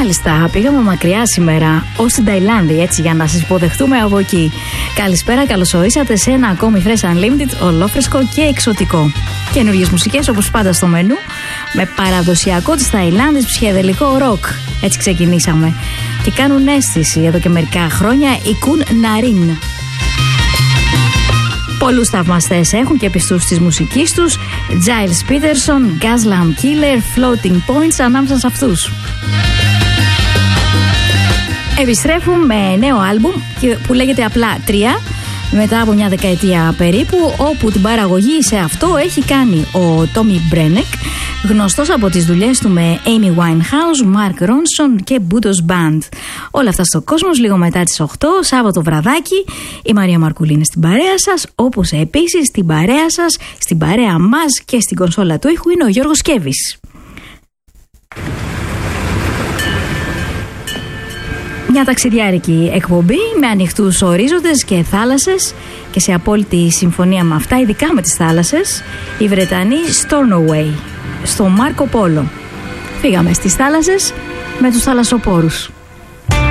Μάλιστα, πήγαμε μακριά σήμερα, ως την Ταϊλάνδη, έτσι, για να σας υποδεχτούμε από εκεί. Καλησπέρα, καλώς ορίσατε σε ένα ακόμη Fresh Unlimited, ολόφρεσκο και εξωτικό. Καινούργιες μουσικές, όπως πάντα στο μενού, με παραδοσιακό της Ταϊλάνδης ψυχεδελικό ροκ. Έτσι ξεκινήσαμε. Και κάνουν αίσθηση εδώ και μερικά χρόνια οι Kun Narin. Πολλούς θαυμαστές έχουν και πιστούς της μουσικής τους, Giles Peterson, Gaslamp Killer, Floating Points ανάμεσα σε αυτούς. Επιστρέφουν με νέο άλμπουμ που λέγεται απλά 3, μετά από μια δεκαετία περίπου, όπου την παραγωγή σε αυτό έχει κάνει ο Tommy Brenneck, γνωστός από τις δουλειές του με Amy Winehouse, Mark Ronson και Budos Band. Όλα αυτά στο Κόσμος λίγο μετά τις 8, Σάββατο βραδάκι. Η Μαρία Μαρκουλίνη στην παρέα σας, όπως επίσης στην παρέα σας, στην παρέα μας και στην κονσόλα του ήχου είναι ο Γιώργος Κέβης. Μια ταξιδιάρικη εκπομπή με ανοιχτούς ορίζοντες και θάλασσες και σε απόλυτη συμφωνία με αυτά, ειδικά με τις θάλασσες, οι Βρετανοί Stornoway, στο Μάρκο Πόλο. Φύγαμε στις θάλασσες με τους θαλασσοπόρους.